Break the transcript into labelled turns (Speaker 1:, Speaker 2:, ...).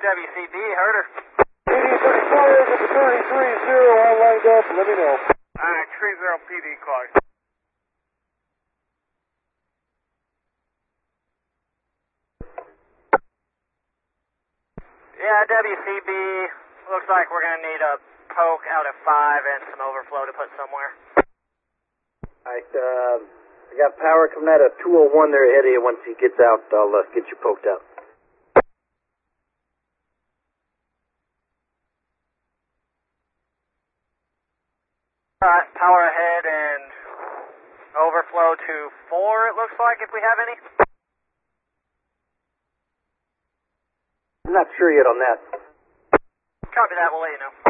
Speaker 1: WCB, heard her.
Speaker 2: 8035 with the 33-0, all lined up, let me know.
Speaker 1: Alright, 30 PD card. Yeah, WCB, looks like we're going to need a poke out at 5 and some overflow to put somewhere.
Speaker 3: Alright, I got power coming out of 201 there ahead of you. Once he gets out, I'll get you poked out.
Speaker 1: Alright, power ahead and overflow to 4, it looks like, if we have any.
Speaker 3: I'm not sure yet on that.
Speaker 1: Copy that, we'll let you know.